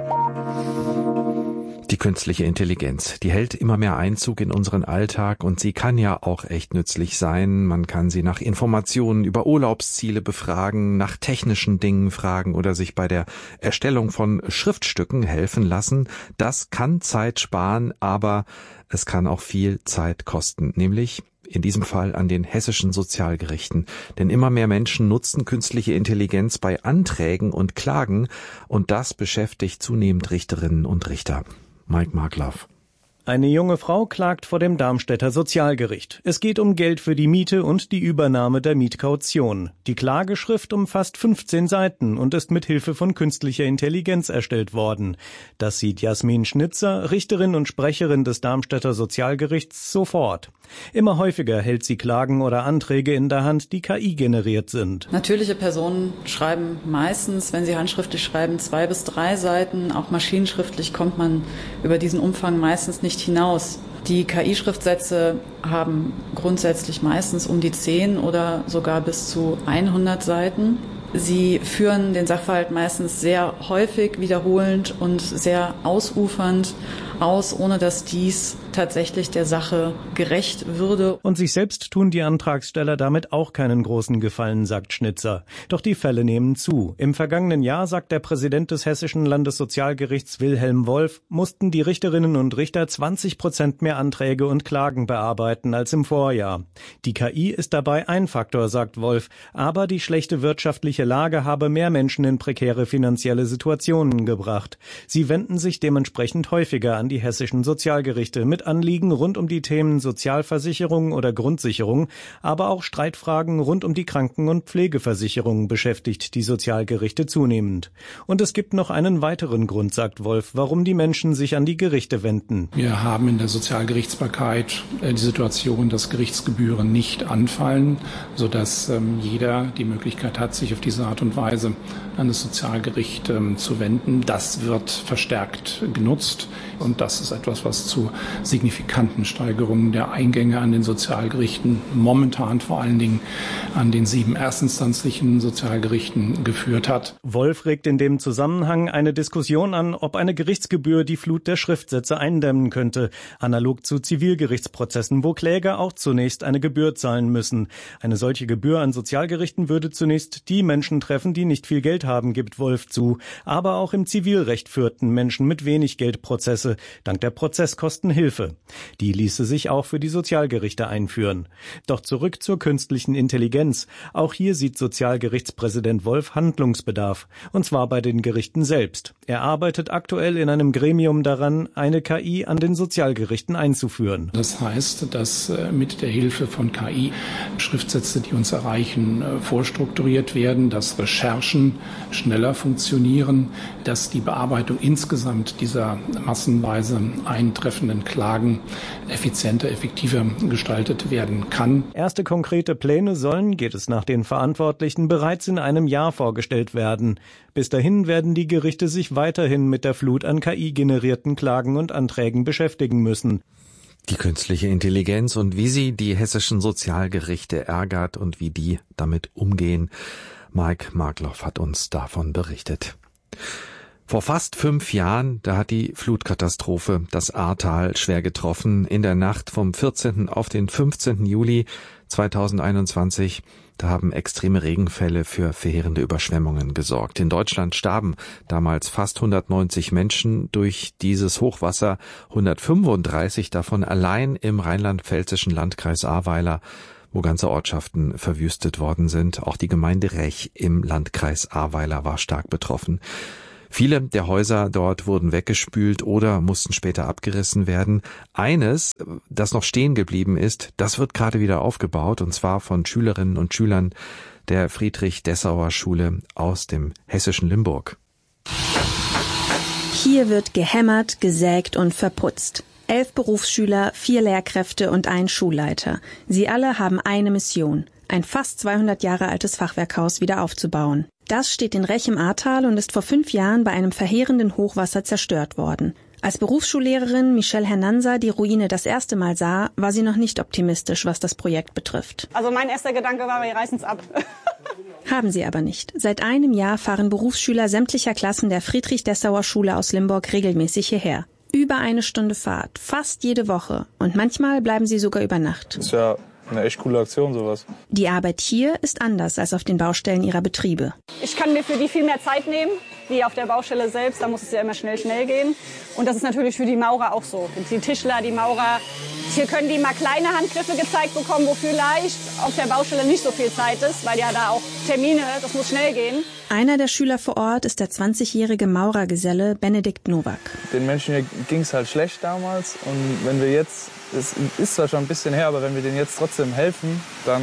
Die künstliche Intelligenz, die hält immer mehr Einzug in unseren Alltag und sie kann ja auch echt nützlich sein. Man kann sie nach Informationen über Urlaubsziele befragen, nach technischen Dingen fragen oder sich bei der Erstellung von Schriftstücken helfen lassen. Das kann Zeit sparen, aber es kann auch viel Zeit kosten, nämlich in diesem Fall an den hessischen Sozialgerichten. Denn immer mehr Menschen nutzen künstliche Intelligenz bei Anträgen und Klagen und das beschäftigt zunehmend Richterinnen und Richter. Mike Markloff. Eine junge Frau klagt vor dem Darmstädter Sozialgericht. Es geht um Geld für die Miete und die Übernahme der Mietkaution. Die Klageschrift umfasst 15 Seiten und ist mit Hilfe von künstlicher Intelligenz erstellt worden. Das sieht Jasmin Schnitzer, Richterin und Sprecherin des Darmstädter Sozialgerichts, sofort. Immer häufiger hält sie Klagen oder Anträge in der Hand, die KI-generiert sind. Natürliche Personen schreiben meistens, wenn sie handschriftlich schreiben, 2 bis 3 Seiten. Auch maschinenschriftlich kommt man über diesen Umfang meistens nicht hinaus. Die KI-Schriftsätze haben grundsätzlich meistens um die 10 oder sogar bis zu 100 Seiten. Sie führen den Sachverhalt meistens sehr häufig, wiederholend und sehr ausufernd aus, ohne dass dies tatsächlich der Sache gerecht würde. Und sich selbst tun die Antragsteller damit auch keinen großen Gefallen, sagt Schnitzer. Doch die Fälle nehmen zu. Im vergangenen Jahr, sagt der Präsident des Hessischen Landessozialgerichts Wilhelm Wolf, mussten die Richterinnen und Richter 20% mehr Anträge und Klagen bearbeiten als im Vorjahr. Die KI ist dabei ein Faktor, sagt Wolf, aber die schlechte wirtschaftliche Lage habe mehr Menschen in prekäre finanzielle Situationen gebracht. Sie wenden sich dementsprechend häufiger an die hessischen Sozialgerichte mit Anliegen rund um die Themen Sozialversicherung oder Grundsicherung, aber auch Streitfragen rund um die Kranken- und Pflegeversicherung beschäftigt die Sozialgerichte zunehmend. Und es gibt noch einen weiteren Grund, sagt Wolf, warum die Menschen sich an die Gerichte wenden. Wir haben in der Sozialgerichtsbarkeit die Situation, dass Gerichtsgebühren nicht anfallen, sodass jeder die Möglichkeit hat, sich auf diese Art und Weise an das Sozialgericht zu wenden. Das wird verstärkt genutzt und das ist etwas, was zu signifikanten Steigerungen der Eingänge an den Sozialgerichten, momentan vor allen Dingen an den 7 erstinstanzlichen Sozialgerichten geführt hat. Wolf regt in dem Zusammenhang eine Diskussion an, ob eine Gerichtsgebühr die Flut der Schriftsätze eindämmen könnte, analog zu Zivilgerichtsprozessen, wo Kläger auch zunächst eine Gebühr zahlen müssen. Eine solche Gebühr an Sozialgerichten würde zunächst die Menschen treffen, die nicht viel Geld haben, gibt Wolf zu. Aber auch im Zivilrecht führten Menschen mit wenig Geld Prozesse, dank der Prozesskostenhilfe. Die ließe sich auch für die Sozialgerichte einführen. Doch zurück zur künstlichen Intelligenz. Auch hier sieht Sozialgerichtspräsident Wolf Handlungsbedarf. Und zwar bei den Gerichten selbst. Er arbeitet aktuell in einem Gremium daran, eine KI an den Sozialgerichten einzuführen. Das heißt, dass mit der Hilfe von KI Schriftsätze, die uns erreichen, vorstrukturiert werden, dass Recherchen schneller funktionieren, dass die Bearbeitung insgesamt dieser massenweise eintreffenden Klagen Klagen effizienter, effektiver gestaltet werden kann. Erste konkrete Pläne sollen, geht es nach den Verantwortlichen, bereits in einem Jahr vorgestellt werden. Bis dahin werden die Gerichte sich weiterhin mit der Flut an KI-generierten Klagen und Anträgen beschäftigen müssen. Die künstliche Intelligenz und wie sie die hessischen Sozialgerichte ärgert und wie die damit umgehen. Mike Markloff hat uns davon berichtet. Vor fast 5 Jahren, da hat die Flutkatastrophe das Ahrtal schwer getroffen. In der Nacht vom 14. auf den 15. Juli 2021, da haben extreme Regenfälle für verheerende Überschwemmungen gesorgt. In Deutschland starben damals fast 190 Menschen durch dieses Hochwasser, 135 davon allein im rheinland-pfälzischen Landkreis Ahrweiler, wo ganze Ortschaften verwüstet worden sind. Auch die Gemeinde Rech im Landkreis Ahrweiler war stark betroffen. Viele der Häuser dort wurden weggespült oder mussten später abgerissen werden. Eines, das noch stehen geblieben ist, das wird gerade wieder aufgebaut, und zwar von Schülerinnen und Schülern der Friedrich-Dessauer-Schule aus dem hessischen Limburg. Hier wird gehämmert, gesägt und verputzt. 11 Berufsschüler, 4 Lehrkräfte und ein Schulleiter. Sie alle haben eine Mission: ein fast 200 Jahre altes Fachwerkhaus wieder aufzubauen. Das steht in Rech im Ahrtal und ist vor 5 Jahren bei einem verheerenden Hochwasser zerstört worden. Als Berufsschullehrerin Michelle Hernanza die Ruine das erste Mal sah, war sie noch nicht optimistisch, was das Projekt betrifft. Also mein erster Gedanke war, wir reißen es ab. Haben sie aber nicht. Seit einem Jahr fahren Berufsschüler sämtlicher Klassen der Friedrich-Dessauer-Schule aus Limburg regelmäßig hierher. Über 1 Stunde Fahrt, fast jede Woche. Und manchmal bleiben sie sogar über Nacht. Das ist ja eine echt coole Aktion, sowas. Die Arbeit hier ist anders als auf den Baustellen ihrer Betriebe. Ich kann mir für die viel mehr Zeit nehmen, wie auf der Baustelle selbst. Da muss es ja immer schnell gehen. Und das ist natürlich für die Maurer auch so. Die Tischler, die Maurer, hier können die mal kleine Handgriffe gezeigt bekommen, wo vielleicht auf der Baustelle nicht so viel Zeit ist, weil ja da auch Termine, das muss schnell gehen. Einer der Schüler vor Ort ist der 20-jährige Maurergeselle Benedikt Nowak. Den Menschen hier ging es halt schlecht damals. Und wenn wir jetzt, es ist zwar schon ein bisschen her, aber wenn wir denen jetzt trotzdem helfen, dann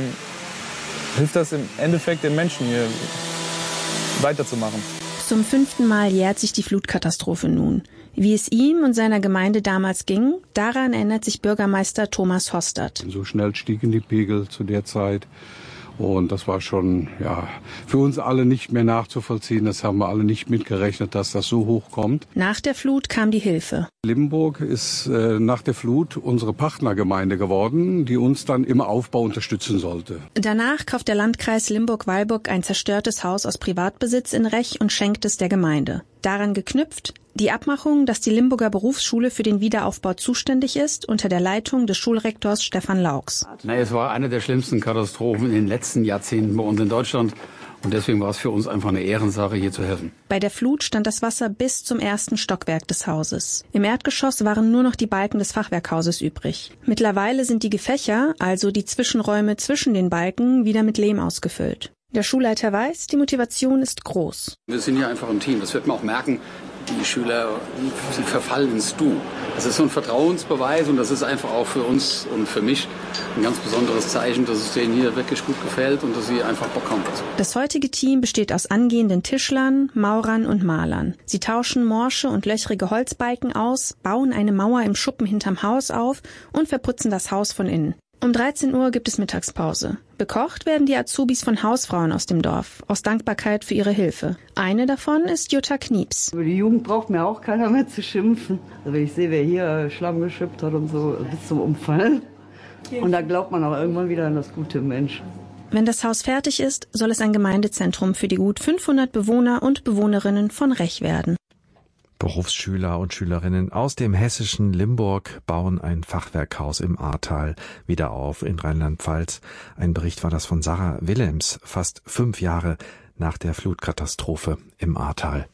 hilft das im Endeffekt den Menschen hier weiterzumachen. Zum 5. Mal jährt sich die Flutkatastrophe nun. Wie es ihm und seiner Gemeinde damals ging, daran erinnert sich Bürgermeister Thomas Hostert. So schnell stiegen die Pegel zu der Zeit. Und das war schon für uns alle nicht mehr nachzuvollziehen. Das haben wir alle nicht mitgerechnet, dass das so hoch kommt. Nach der Flut kam die Hilfe. Limburg ist nach der Flut unsere Partnergemeinde geworden, die uns dann im Aufbau unterstützen sollte. Danach kauft der Landkreis Limburg-Weilburg ein zerstörtes Haus aus Privatbesitz in Rech und schenkt es der Gemeinde. Daran geknüpft die Abmachung, dass die Limburger Berufsschule für den Wiederaufbau zuständig ist, unter der Leitung des Schulrektors Stefan Laux. Es war eine der schlimmsten Katastrophen in den letzten Jahrzehnten bei uns in Deutschland. Und deswegen war es für uns einfach eine Ehrensache, hier zu helfen. Bei der Flut stand das Wasser bis zum 1. Stockwerk des Hauses. Im Erdgeschoss waren nur noch die Balken des Fachwerkhauses übrig. Mittlerweile sind die Gefächer, also die Zwischenräume zwischen den Balken, wieder mit Lehm ausgefüllt. Der Schulleiter weiß, die Motivation ist groß. Wir sind ja einfach ein Team, das wird man auch merken. Die Schüler, sie verfallen ins Du. Das ist so ein Vertrauensbeweis und das ist einfach auch für uns und für mich ein ganz besonderes Zeichen, dass es denen hier wirklich gut gefällt und dass sie einfach Bock haben. Das heutige Team besteht aus angehenden Tischlern, Maurern und Malern. Sie tauschen morsche und löchrige Holzbalken aus, bauen eine Mauer im Schuppen hinterm Haus auf und verputzen das Haus von innen. Um 13 Uhr gibt es Mittagspause. Bekocht werden die Azubis von Hausfrauen aus dem Dorf, aus Dankbarkeit für ihre Hilfe. Eine davon ist Jutta Knieps. Über die Jugend braucht mir auch keiner mehr zu schimpfen. Also wenn ich sehe, wer hier Schlamm geschippt hat und so, bis zum Umfallen. Und da glaubt man auch irgendwann wieder an das gute Mensch. Wenn das Haus fertig ist, soll es ein Gemeindezentrum für die gut 500 Bewohner und Bewohnerinnen von Rech werden. Berufsschüler und Schülerinnen aus dem hessischen Limburg bauen ein Fachwerkhaus im Ahrtal wieder auf in Rheinland-Pfalz. Ein Bericht war das von Sarah Willems, fast 5 Jahre nach der Flutkatastrophe im Ahrtal.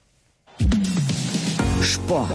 Sport.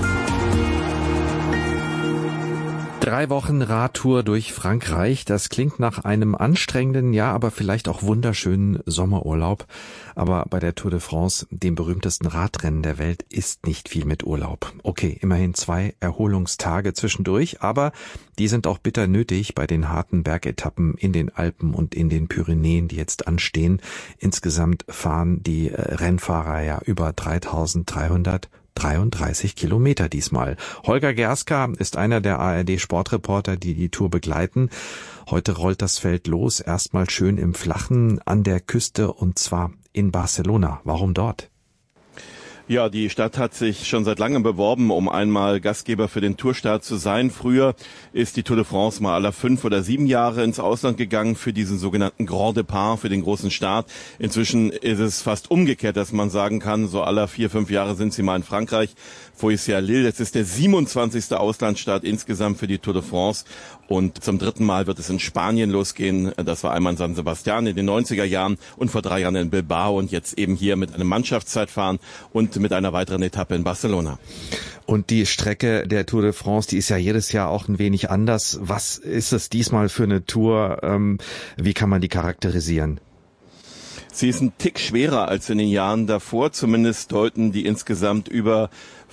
3 Wochen Radtour durch Frankreich, das klingt nach einem anstrengenden, ja, aber vielleicht auch wunderschönen Sommerurlaub. Aber bei der Tour de France, dem berühmtesten Radrennen der Welt, ist nicht viel mit Urlaub. Okay, immerhin 2 Erholungstage zwischendurch, aber die sind auch bitter nötig bei den harten Bergetappen in den Alpen und in den Pyrenäen, die jetzt anstehen. Insgesamt fahren die Rennfahrer ja über 3300 33 Kilometer diesmal. Holger Gerska ist einer der ARD-Sportreporter, die die Tour begleiten. Heute rollt das Feld los, erstmal schön im Flachen an der Küste und zwar in Barcelona. Warum dort? Ja, die Stadt hat sich schon seit langem beworben, um einmal Gastgeber für den Tourstart zu sein. Früher ist die Tour de France mal alle 5 oder 7 Jahre ins Ausland gegangen für diesen sogenannten Grand Départ, für den großen Start. Inzwischen ist es fast umgekehrt, dass man sagen kann, so alle 4, 5 Jahre sind sie mal in Frankreich. Foyers-Lille, das ist der 27. Auslandsstart insgesamt für die Tour de France. Und zum 3. Mal wird es in Spanien losgehen. Das war einmal in San Sebastian in den 90er Jahren und vor 3 Jahren in Bilbao und jetzt eben hier mit einem Mannschaftszeitfahren und mit einer weiteren Etappe in Barcelona. Und die Strecke der Tour de France, die ist ja jedes Jahr auch ein wenig anders. Was ist es diesmal für eine Tour? Wie kann man die charakterisieren? Sie ist ein Tick schwerer als in den Jahren davor. Zumindest deuten die insgesamt über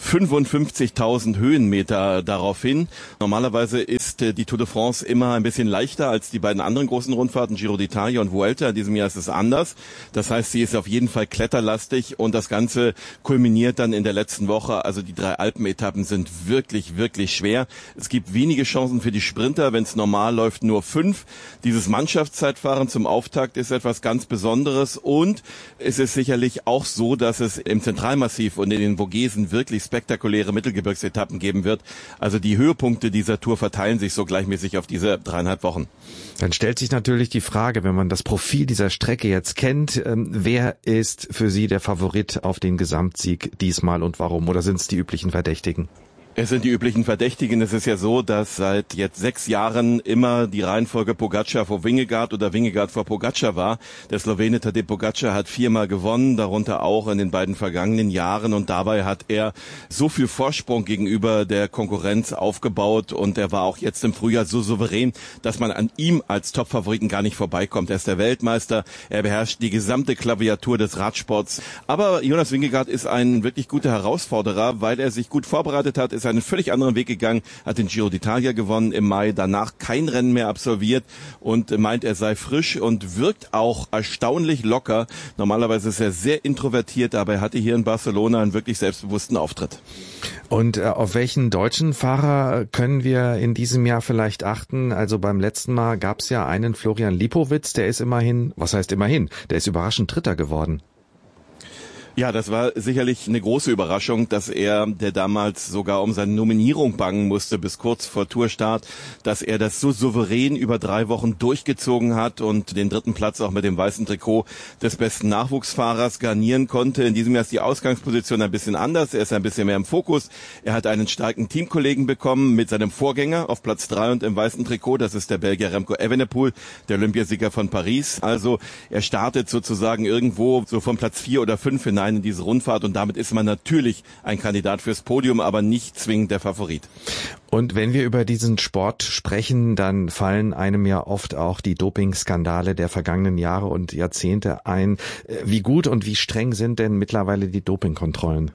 55.000 Höhenmeter darauf hin. Normalerweise ist die Tour de France immer ein bisschen leichter als die beiden anderen großen Rundfahrten, Giro d'Italia und Vuelta. In diesem Jahr ist es anders. Das heißt, sie ist auf jeden Fall kletterlastig und das Ganze kulminiert dann in der letzten Woche. Also die 3 Alpenetappen sind wirklich, wirklich schwer. Es gibt wenige Chancen für die Sprinter. Wenn es normal läuft, nur 5. Dieses Mannschaftszeitfahren zum Auftakt ist etwas ganz Besonderes und es ist sicherlich auch so, dass es im Zentralmassiv und in den Vogesen wirklich spektakuläre Mittelgebirgsetappen geben wird. Also die Höhepunkte dieser Tour verteilen sich so gleichmäßig auf diese 3,5 Wochen. Dann stellt sich natürlich die Frage, wenn man das Profil dieser Strecke jetzt kennt, wer ist für Sie der Favorit auf den Gesamtsieg diesmal und warum? Oder sind es die üblichen Verdächtigen? Es sind die üblichen Verdächtigen. Es ist ja so, dass seit jetzt 6 Jahren immer die Reihenfolge Pogačar vor Vingegaard oder Vingegaard vor Pogačar war. Der Slowene Tadej Pogačar hat 4-mal gewonnen, darunter auch in den beiden vergangenen Jahren. Und dabei hat er so viel Vorsprung gegenüber der Konkurrenz aufgebaut. Und er war auch jetzt im Frühjahr so souverän, dass man an ihm als Top-Favoriten gar nicht vorbeikommt. Er ist der Weltmeister. Er beherrscht die gesamte Klaviatur des Radsports. Aber Jonas Vingegaard ist ein wirklich guter Herausforderer, weil er sich gut vorbereitet hat, ist einen völlig anderen Weg gegangen, hat den Giro d'Italia gewonnen im Mai, danach kein Rennen mehr absolviert und meint, er sei frisch und wirkt auch erstaunlich locker. Normalerweise ist er sehr introvertiert, aber er hatte hier in Barcelona einen wirklich selbstbewussten Auftritt. Und auf welchen deutschen Fahrer können wir in diesem Jahr vielleicht achten? Also beim letzten Mal gab es ja einen Florian Lipowitz, der ist immerhin, was heißt immerhin, der ist überraschend Dritter geworden. Ja, das war sicherlich eine große Überraschung, dass er, der damals sogar um seine Nominierung bangen musste bis kurz vor Tourstart, dass er das so souverän über 3 Wochen durchgezogen hat und den 3. Platz auch mit dem weißen Trikot des besten Nachwuchsfahrers garnieren konnte. In diesem Jahr ist die Ausgangsposition ein bisschen anders. Er ist ein bisschen mehr im Fokus. Er hat einen starken Teamkollegen bekommen mit seinem Vorgänger auf Platz 3 und im weißen Trikot. Das ist der Belgier Remco Evenepoel, der Olympiasieger von Paris. Also er startet sozusagen irgendwo so von Platz 4 oder 5 hinein in diese Rundfahrt und damit ist man natürlich ein Kandidat fürs Podium, aber nicht zwingend der Favorit. Und wenn wir über diesen Sport sprechen, dann fallen einem ja oft auch die Dopingskandale der vergangenen Jahre und Jahrzehnte ein. Wie gut und wie streng sind denn mittlerweile die Dopingkontrollen?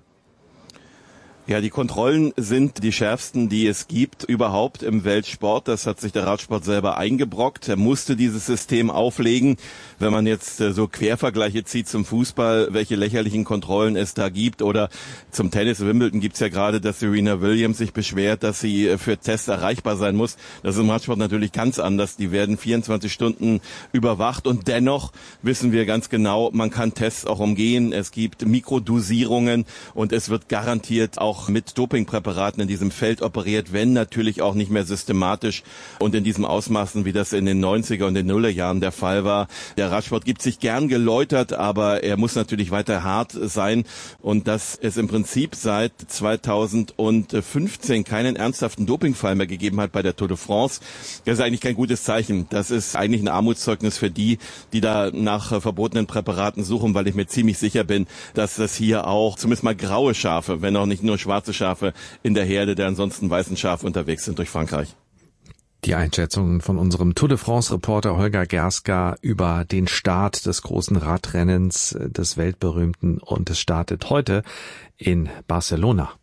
Ja, die Kontrollen sind die schärfsten, die es gibt überhaupt im Weltsport. Das hat sich der Radsport selber eingebrockt. Er musste dieses System auflegen. Wenn man jetzt so Quervergleiche zieht zum Fußball, welche lächerlichen Kontrollen es da gibt, oder zum Tennis, Wimbledon gibt's ja gerade, dass Serena Williams sich beschwert, dass sie für Tests erreichbar sein muss. Das ist im Radsport natürlich ganz anders. Die werden 24 Stunden überwacht und dennoch wissen wir ganz genau, man kann Tests auch umgehen. Es gibt Mikrodosierungen und es wird garantiert auch mit Dopingpräparaten in diesem Feld operiert, wenn natürlich auch nicht mehr systematisch und in diesem Ausmaßen, wie das in den 90er und den Nullerjahren der Fall war. Der Radsport gibt sich gern geläutert, aber er muss natürlich weiter hart sein und dass es im Prinzip seit 2015 keinen ernsthaften Dopingfall mehr gegeben hat bei der Tour de France, das ist eigentlich kein gutes Zeichen. Das ist eigentlich ein Armutszeugnis für die da nach verbotenen Präparaten suchen, weil ich mir ziemlich sicher bin, dass das hier auch zumindest mal graue Schafe, wenn auch nicht nur schwarze Schafe in der Herde der ansonsten weißen Schafe unterwegs sind durch Frankreich. Die Einschätzungen von unserem Tour de France-Reporter Holger Gerska über den Start des großen Radrennens, des weltberühmten, und es startet heute in Barcelona.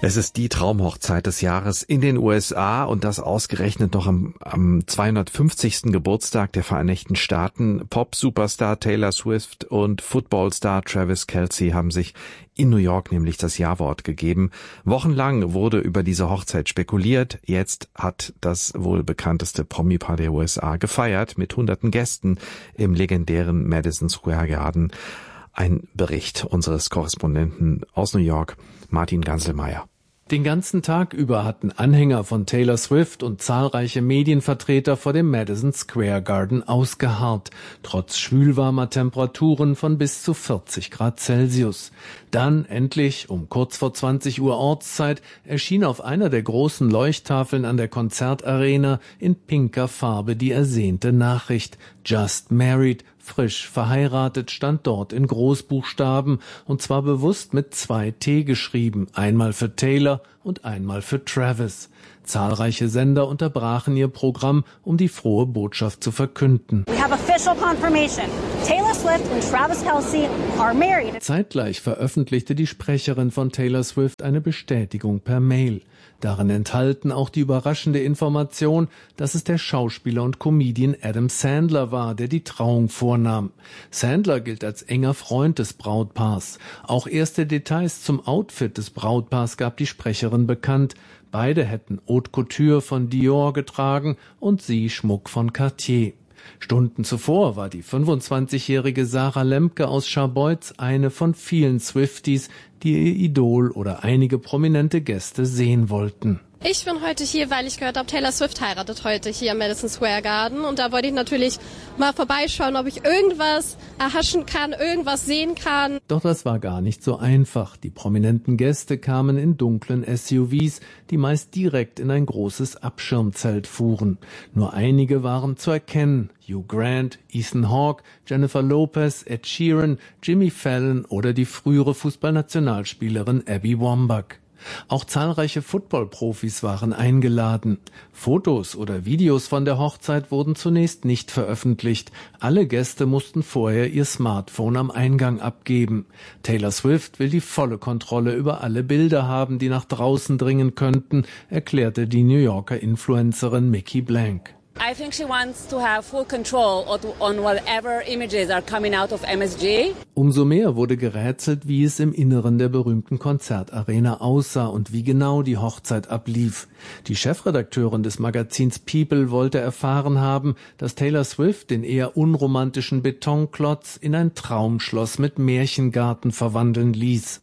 Es ist die Traumhochzeit des Jahres in den USA und das ausgerechnet noch am 250. Geburtstag der Vereinigten Staaten. Pop-Superstar Taylor Swift und Footballstar Travis Kelce haben sich in New York nämlich das Ja-Wort gegeben. Wochenlang wurde über diese Hochzeit spekuliert. Jetzt hat das wohl bekannteste Promi-Paar der USA gefeiert mit hunderten Gästen im legendären Madison Square Garden. Ein Bericht unseres Korrespondenten aus New York, Martin Ganselmeier. Den ganzen Tag über hatten Anhänger von Taylor Swift und zahlreiche Medienvertreter vor dem Madison Square Garden ausgeharrt, trotz schwülwarmer Temperaturen von bis zu 40 Grad Celsius. Dann endlich, um kurz vor 20 Uhr Ortszeit, erschien auf einer der großen Leuchttafeln an der Konzertarena in pinker Farbe die ersehnte Nachricht: Just married. Frisch verheiratet stand dort in Großbuchstaben, und zwar bewusst mit 2 T geschrieben, einmal für Taylor und einmal für Travis. Zahlreiche Sender unterbrachen ihr Programm, um die frohe Botschaft zu verkünden. We have official confirmation. Taylor Swift und Travis Kelce are married. Zeitgleich veröffentlichte die Sprecherin von Taylor Swift eine Bestätigung per Mail. Darin enthalten auch die überraschende Information, dass es der Schauspieler und Comedian Adam Sandler war, der die Trauung vornahm. Sandler gilt als enger Freund des Brautpaars. Auch erste Details zum Outfit des Brautpaars gab die Sprecherin bekannt. Beide hätten Haute Couture von Dior getragen und sie Schmuck von Cartier. Stunden zuvor war die 25-jährige Sarah Lemke aus Scharbeutz eine von vielen Swifties, die ihr Idol oder einige prominente Gäste sehen wollten. Ich bin heute hier, weil ich gehört habe, Taylor Swift heiratet heute hier im Madison Square Garden. Und da wollte ich natürlich mal vorbeischauen, ob ich irgendwas erhaschen kann, irgendwas sehen kann. Doch das war gar nicht so einfach. Die prominenten Gäste kamen in dunklen SUVs, die meist direkt in ein großes Abschirmzelt fuhren. Nur einige waren zu erkennen: Hugh Grant, Ethan Hawke, Jennifer Lopez, Ed Sheeran, Jimmy Fallon oder die frühere Fußballnationalspielerin Abby Wambach. Auch zahlreiche Football-Profis waren eingeladen. Fotos oder Videos von der Hochzeit wurden zunächst nicht veröffentlicht. Alle Gäste mussten vorher ihr Smartphone am Eingang abgeben. Taylor Swift will die volle Kontrolle über alle Bilder haben, die nach draußen dringen könnten, erklärte die New Yorker Influencerin Mickey Blank. I think she wants to have full control on whatever images are coming out of MSG. Umso mehr wurde gerätselt, wie es im Inneren der berühmten Konzertarena aussah und wie genau die Hochzeit ablief. Die Chefredakteurin des Magazins People wollte erfahren haben, dass Taylor Swift den eher unromantischen Betonklotz in ein Traumschloss mit Märchengarten verwandeln ließ.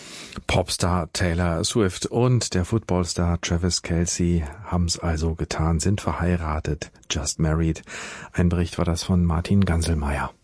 Popstar Taylor Swift und der Footballstar Travis Kelce haben's also getan, sind verheiratet, just married. Ein Bericht war das von Martin Ganselmeier.